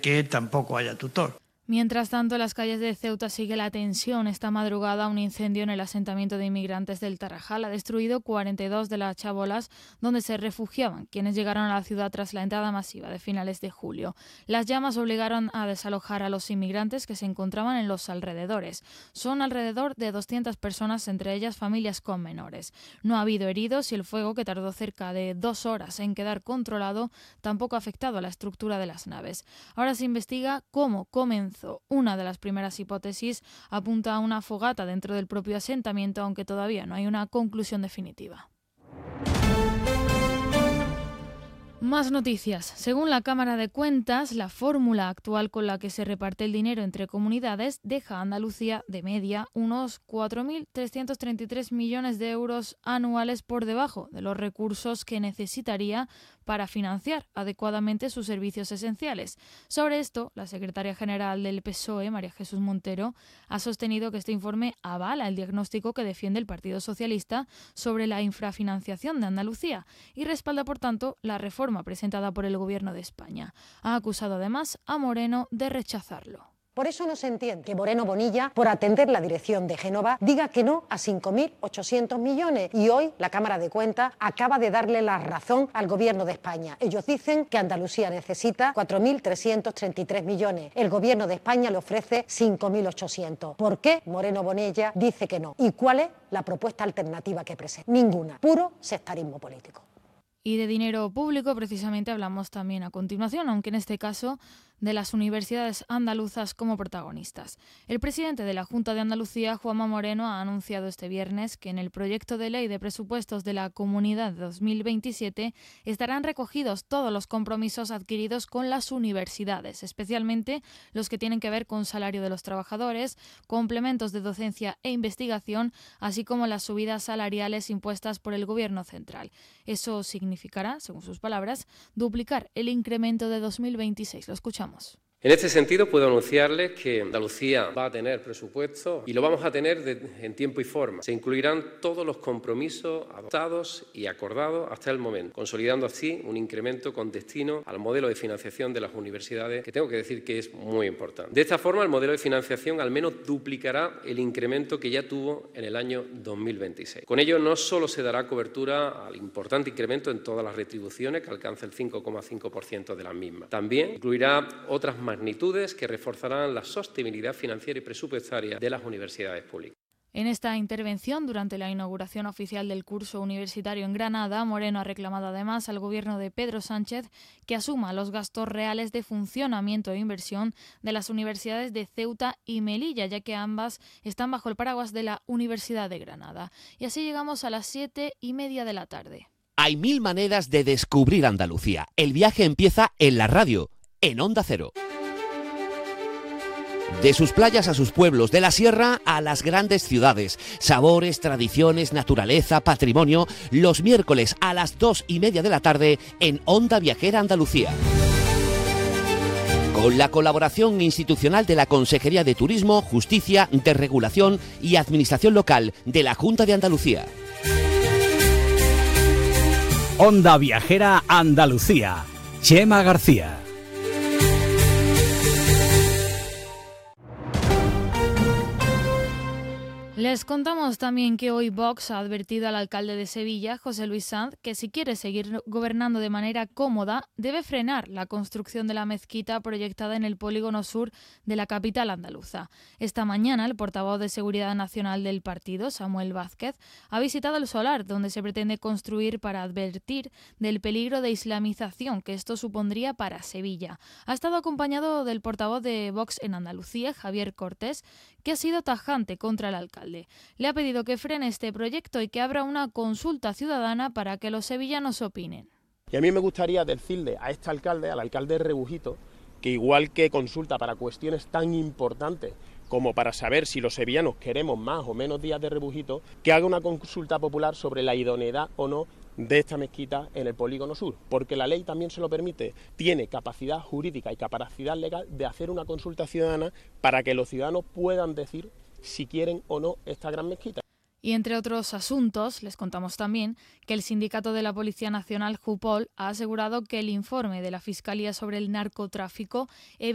que tampoco haya tutor. Mientras tanto, en las calles de Ceuta sigue la tensión. Esta madrugada, un incendio en el asentamiento de inmigrantes del Tarajal ha destruido 42 de las chabolas donde se refugiaban, quienes llegaron a la ciudad tras la entrada masiva de finales de julio. Las llamas obligaron a desalojar a los inmigrantes que se encontraban en los alrededores. Son alrededor de 200 personas, entre ellas familias con menores. No ha habido heridos y el fuego, que tardó cerca de 2 horas en quedar controlado, tampoco ha afectado a la estructura de las naves. Ahora se investiga cómo comenzó. Una de las primeras hipótesis apunta a una fogata dentro del propio asentamiento, aunque todavía no hay una conclusión definitiva. Más noticias. Según la Cámara de Cuentas, la fórmula actual con la que se reparte el dinero entre comunidades deja a Andalucía de media unos 4.333 millones de euros anuales por debajo de los recursos que necesitaría para financiar adecuadamente sus servicios esenciales. Sobre esto, la secretaria general del PSOE, María Jesús Montero, ha sostenido que este informe avala el diagnóstico que defiende el Partido Socialista sobre la infrafinanciación de Andalucía y respalda, por tanto, la reforma presentada por el Gobierno de España. Ha acusado además a Moreno de rechazarlo. Por eso no se entiende que Moreno Bonilla, por atender la dirección de Génova, diga que no a 5.800 millones. Y hoy la Cámara de Cuentas acaba de darle la razón al Gobierno de España. Ellos dicen que Andalucía necesita 4.333 millones. El Gobierno de España le ofrece 5.800. ¿Por qué Moreno Bonilla dice que no? ¿Y cuál es la propuesta alternativa que presenta? Ninguna. Puro sectarismo político. Y de dinero público precisamente hablamos también a continuación, aunque en este caso de las universidades andaluzas como protagonistas. El presidente de la Junta de Andalucía, Juanma Moreno, ha anunciado este viernes que en el proyecto de ley de presupuestos de la Comunidad 2027 estarán recogidos todos los compromisos adquiridos con las universidades, especialmente los que tienen que ver con salario de los trabajadores, complementos de docencia e investigación, así como las subidas salariales impuestas por el Gobierno central. Eso significará, según sus palabras, duplicar el incremento de 2026. Lo escuchamos. En este sentido, puedo anunciarles que Andalucía va a tener presupuesto y lo vamos a tener en tiempo y forma. Se incluirán todos los compromisos adoptados y acordados hasta el momento, consolidando así un incremento con destino al modelo de financiación de las universidades, que tengo que decir que es muy importante. De esta forma, el modelo de financiación al menos duplicará el incremento que ya tuvo en el año 2026. Con ello, no solo se dará cobertura al importante incremento en todas las retribuciones, que alcanza el 5,5% de las mismas. También incluirá otras magnitudes que reforzarán la sostenibilidad financiera y presupuestaria de las universidades públicas. En esta intervención, durante la inauguración oficial del curso universitario en Granada, Moreno ha reclamado además al Gobierno de Pedro Sánchez que asuma los gastos reales de funcionamiento e inversión de las universidades de Ceuta y Melilla, ya que ambas están bajo el paraguas de la Universidad de Granada. Y así llegamos a las 7:30 de la tarde. Hay 1000 maneras de descubrir Andalucía. El viaje empieza en la radio, en Onda Cero. De sus playas a sus pueblos, de la sierra a las grandes ciudades. Sabores, tradiciones, naturaleza, patrimonio. Los miércoles a las 2:30 de la tarde en Onda Viajera Andalucía. Con la colaboración institucional de la Consejería de Turismo, Justicia, Desregulación y Administración Local de la Junta de Andalucía. Onda Viajera Andalucía. Chema García. Les contamos también que hoy Vox ha advertido al alcalde de Sevilla, José Luis Sanz, que si quiere seguir gobernando de manera cómoda, debe frenar la construcción de la mezquita proyectada en el polígono sur de la capital andaluza. Esta mañana, el portavoz de Seguridad Nacional del partido, Samuel Vázquez, ha visitado el solar donde se pretende construir para advertir del peligro de islamización que esto supondría para Sevilla. Ha estado acompañado del portavoz de Vox en Andalucía, Javier Cortés, que ha sido tajante contra el alcalde. Le ha pedido que frene este proyecto y que abra una consulta ciudadana para que los sevillanos opinen. Y a mí me gustaría decirle a este alcalde, al alcalde de Rebujito, que igual que consulta para cuestiones tan importantes como para saber si los sevillanos queremos más o menos días de Rebujito, que haga una consulta popular sobre la idoneidad o no de esta mezquita en el polígono sur, porque la ley también se lo permite, tiene capacidad jurídica y capacidad legal de hacer una consulta ciudadana para que los ciudadanos puedan decir si quieren o no esta gran mezquita. Y entre otros asuntos, les contamos también que el sindicato de la Policía Nacional, Jupol, ha asegurado que el informe de la Fiscalía sobre el narcotráfico